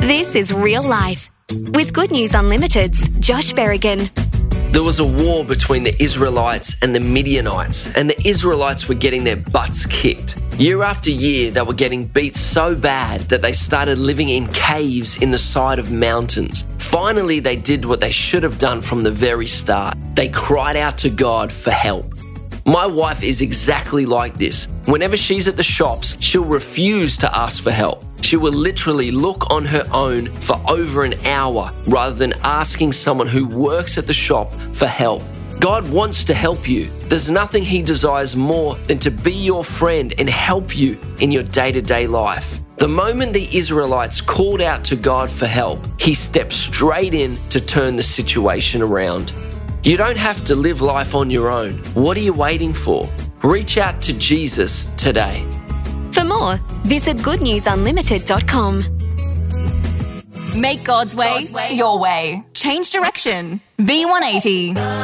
This is Real Life with Good News Unlimited's Josh Berrigan. There was a war between the Israelites and the Midianites, and the Israelites were getting their butts kicked. Year after year, they were getting beat so bad that they started living in caves in the side of mountains. Finally, they did what they should have done from the very start. They cried out to God for help. My wife is exactly like this. Whenever she's at the shops, she'll refuse to ask for help. She will literally look on her own for over an hour rather than asking someone who works at the shop for help. God wants to help you. There's nothing He desires more than to be your friend and help you in your day-to-day life. The moment the Israelites called out to God for help, He stepped straight in to turn the situation around. You don't have to live life on your own. What are you waiting for? Reach out to Jesus today. For more, visit goodnewsunlimited.com. Make God's way your way. Change direction. V180.